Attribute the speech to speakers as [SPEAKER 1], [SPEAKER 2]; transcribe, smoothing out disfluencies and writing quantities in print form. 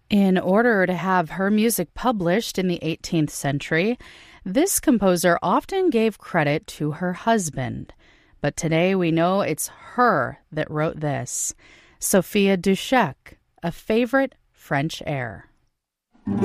[SPEAKER 1] In order to have her music published in the 18th century, this composer often gave credit to her husband. But today we know it's her that wrote this. Sophia Dushek, a favorite French air.